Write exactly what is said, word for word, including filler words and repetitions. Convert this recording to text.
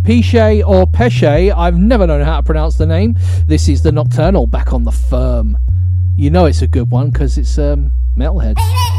Piche or Peche, I've never known how to pronounce the name. This is the Nocturnal back on the Firm. You know it's a good one because it's um, Metalhead.